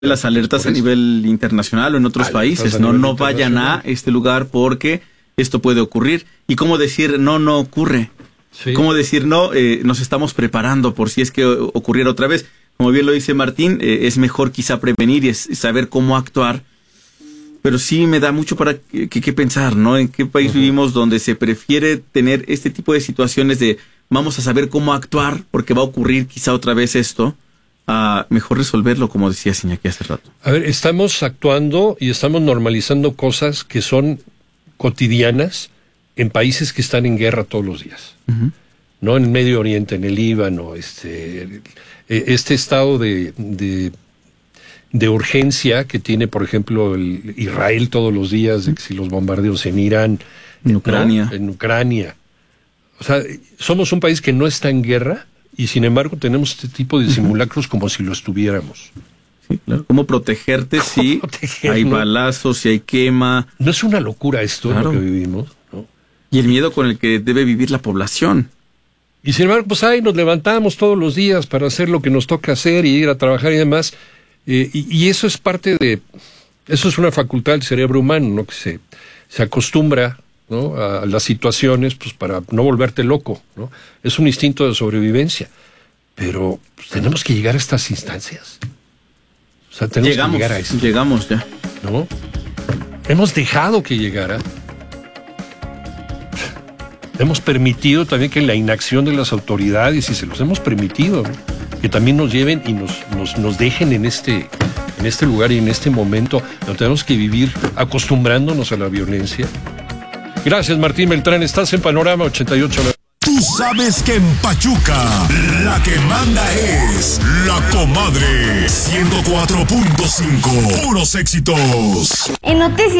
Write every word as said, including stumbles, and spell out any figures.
las alertas a nivel internacional o en otros Alertas países, a no, nivel no vayan a internacional. este lugar porque esto puede ocurrir. Y cómo decir no, no ocurre. Sí. Cómo decir no, eh, nos estamos preparando por si es que ocurriera otra vez. Como bien lo dice Martín, eh, es mejor quizá prevenir y es saber cómo actuar. Pero sí me da mucho para que, que, que pensar, ¿no? En qué país uh-huh. vivimos donde se prefiere tener este tipo de situaciones de vamos a saber cómo actuar porque va a ocurrir quizá otra vez esto. A mejor resolverlo, como decía Iñaki hace rato. A ver, estamos actuando y estamos normalizando cosas que son cotidianas en países que están en guerra todos los días. Uh-huh. No en el Medio Oriente, en el Líbano, este, este estado de, de, de urgencia que tiene, por ejemplo, el Israel todos los días, de que si los bombardeos en Irán, en Ucrania. ¿no? En Ucrania. O sea, somos un país que no está en guerra, y sin embargo tenemos este tipo de simulacros como si lo estuviéramos. Sí, claro. ¿Cómo protegerte si hay balazos, si hay quema? ¿No es una locura esto, claro, lo que vivimos? ¿No? Y el miedo con el que debe vivir la población. Y sin embargo, pues ahí nos levantamos todos los días para hacer lo que nos toca hacer y ir a trabajar y demás. Eh, y, y eso es parte de... Eso es una facultad del cerebro humano, ¿no? Que se, se acostumbra, ¿no? A las situaciones, pues para no volverte loco, ¿no? Es un instinto de sobrevivencia, pero pues, tenemos que llegar a estas instancias. O sea, tenemos llegamos, que llegar a eso. Llegamos ya. ¿No? Hemos dejado que llegara. Hemos permitido también que la inacción de las autoridades, y se los hemos permitido, ¿no? Que también nos lleven y nos, nos, nos dejen en este, en este lugar y en este momento donde tenemos que vivir acostumbrándonos a la violencia. Gracias, Martín Beltrán. Estás en Panorama ochenta y ocho. Tú sabes que en Pachuca la que manda es La Comadre ciento cuatro punto cinco. Puros éxitos. En noticias.